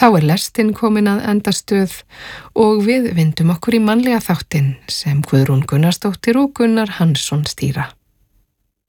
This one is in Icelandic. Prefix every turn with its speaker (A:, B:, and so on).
A: Þá lestin komin að endastöð og við vindum okkur í mannlega þáttinn sem Guðrún Gunnarsdóttir og Gunnar Hansson stýra.